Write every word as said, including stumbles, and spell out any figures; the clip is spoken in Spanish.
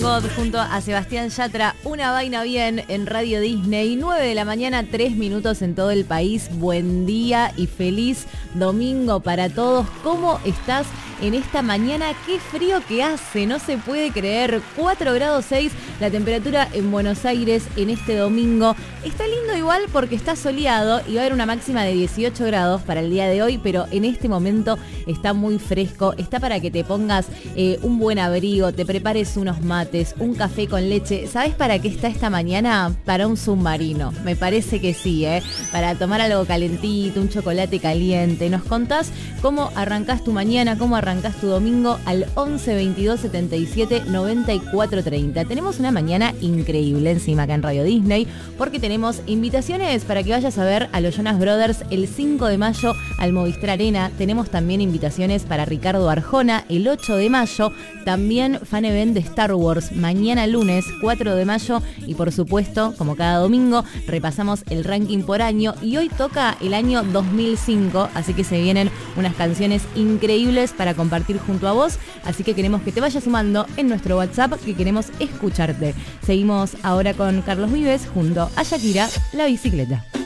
God junto a Sebastián Yatra, Una Vaina Bien en Radio Disney, nueve de la mañana, tres minutos en todo el país. Buen día y feliz domingo para todos. ¿Cómo estás en esta mañana? Qué frío que hace, no se puede creer. cuatro grados seis la temperatura en Buenos Aires en este domingo. Está lindo igual porque está soleado y va a haber una máxima de dieciocho grados para el día de hoy, pero en este momento está muy fresco. Está para que te pongas eh, un buen abrigo, te prepares unos mates, un café con leche. ¿Sabes para qué está esta mañana? Para un submarino. Me parece que sí, ¿eh? Para tomar algo calentito, un chocolate caliente. Nos contás cómo arrancás tu mañana, cómo arrancás tu domingo al once veintidós setenta y siete noventa y cuatro treinta. Tenemos una mañana increíble encima acá en Radio Disney porque tenemos invitaciones para que vayas a ver a los Jonas Brothers el cinco de mayo al Movistar Arena. Tenemos también invitaciones para Ricardo Arjona el ocho de mayo. También fan event de Star Wars mañana lunes cuatro de mayo. Y por supuesto, como cada domingo, repasamos el ranking por año. Y hoy toca el año dos mil cinco, así que se vienen unas canciones increíbles para compartir junto a vos. Así que queremos que te vayas sumando en nuestro WhatsApp, que queremos escucharte. Seguimos ahora con Carlos Vives junto a Shakira, La Bicicleta.